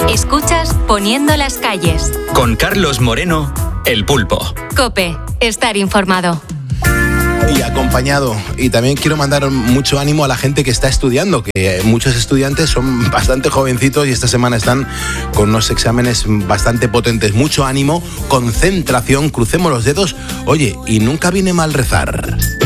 Escuchas Poniendo las calles. Con Carlos Moreno, El Pulpo. COPE, estar informado. Y acompañado. Y también quiero mandar mucho ánimo a la gente que está estudiando, que muchos estudiantes son bastante jovencitos y esta semana están con unos exámenes bastante potentes. Mucho ánimo, concentración, crucemos los dedos. Oye, y nunca viene mal rezar.